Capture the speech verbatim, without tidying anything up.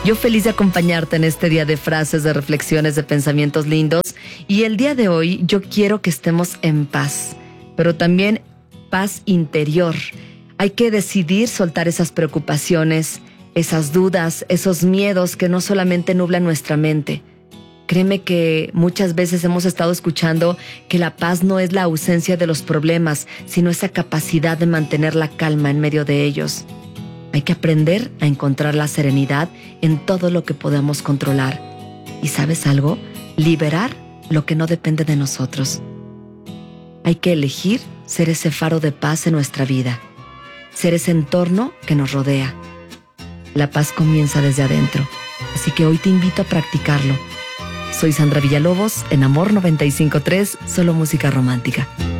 Yo feliz de acompañarte en este día de frases, de reflexiones, de pensamientos lindos. Y el día de hoy yo quiero que estemos en paz, pero también paz interior. Hay que decidir soltar esas preocupaciones, esas dudas, esos miedos que no solamente nublan nuestra mente. Créeme que muchas veces hemos estado escuchando que la paz no es la ausencia de los problemas, sino esa capacidad de mantener la calma en medio de ellos. Hay que aprender a encontrar la serenidad en todo lo que podamos controlar. ¿Y sabes algo? Liberar lo que no depende de nosotros. Hay que elegir ser ese faro de paz en nuestra vida, ser ese entorno que nos rodea. La paz comienza desde adentro, así que hoy te invito a practicarlo. Soy Sandra Villalobos en Amor noventa y cinco punto tres, solo música romántica.